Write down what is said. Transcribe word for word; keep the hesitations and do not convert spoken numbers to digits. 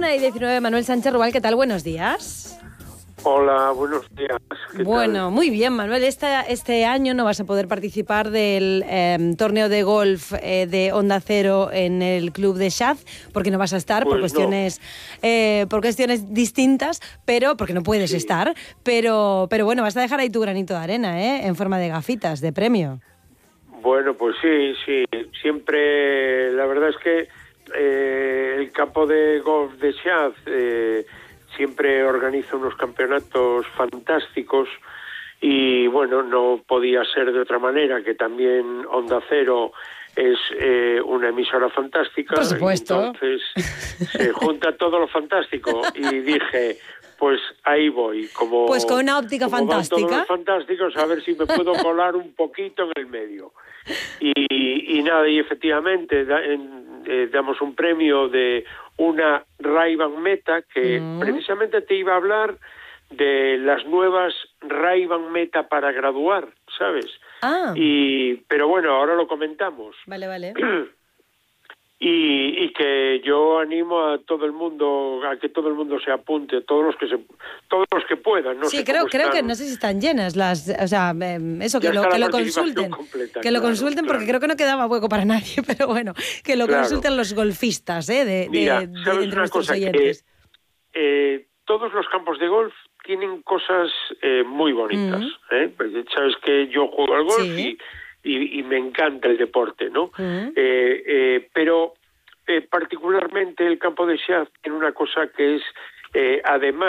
Semana de diecinueve, Manuel Sánchez Rubal, ¿qué tal? Buenos días. Hola, buenos días. ¿Qué bueno, tal? muy bien, Manuel. Esta, este año no vas a poder participar del eh, torneo de golf eh, de Onda Cero en el club de Shaz, porque no vas a estar Pues por no. cuestiones eh, por cuestiones distintas, pero porque no puedes Sí. estar. Pero, pero bueno, vas a dejar ahí tu granito de arena, ¿eh? En forma de gafitas, de premio. Bueno, pues sí, sí. Siempre, la verdad es que eh, el campo de golf de Shaz eh, siempre organiza unos campeonatos fantásticos y bueno, no podía ser de otra manera, que también Onda Cero es eh, una emisora fantástica. Por supuesto. Y entonces se junta todo lo fantástico y dije, pues ahí voy, como, Pues con una óptica como van fantástica. todos los fantásticos, a ver si me puedo colar un poquito en el medio. Y, y nada, y efectivamente da, en, eh, damos un premio de una Ray-Ban Meta, que Mm. precisamente te iba a hablar de las nuevas Ray-Ban Meta para graduar, ¿sabes? Ah, Y pero bueno, ahora lo comentamos. vale, vale. Y, y que yo animo a todo el mundo, a que todo el mundo se apunte, todos los que se, todos los que puedan. No sí, sé creo, cómo creo están. que no sé si están llenas las, o sea, eh, eso, Ya que lo, está que la lo participación consulten, completa, que lo claro, consulten porque claro. creo que no quedaba hueco para nadie, pero bueno, que lo Claro. consulten los golfistas, ¿eh? De, Mira, de, de ¿sabes entre una nuestros cosa? oyentes. Que eh, todos los campos de golf tienen cosas eh, muy bonitas. Mm. ¿eh? Porque sabes que yo juego al golf Sí. y, y, y me encanta el deporte, ¿no? Mm. Eh, eh, pero eh, particularmente el campo de Shaz tiene una cosa que es, eh, además